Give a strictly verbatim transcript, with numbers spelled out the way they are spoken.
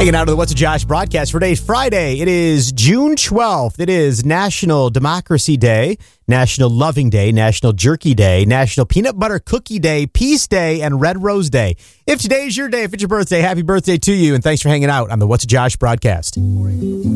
Hanging out to the What's a Josh broadcast for today's Friday. It is June twelfth. It is National Democracy Day, National Loving Day, National Jerky Day, National Peanut Butter Cookie Day, Peace Day, and Red Rose Day. If today is your day, if it's your birthday, happy birthday to you, and thanks for hanging out on the What's a Josh broadcast.